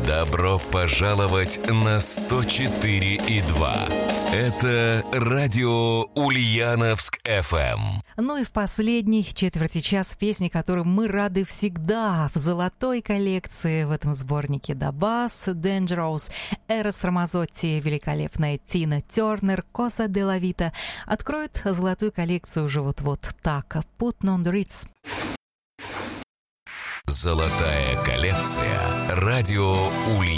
Добро пожаловать на 104,2. Это радио Ульяновск-ФМ. Ну и в последней четверти час песни, которым мы рады всегда в золотой коллекции в этом сборнике «The Bass», «Dangerous», «Эрос Рамазотти», великолепная Тина Тернер, «Коса де ла Вита» откроют золотую коллекцию уже вот-вот. Так, «Put on the Ritz». Золотая коллекция радио Ульяновск.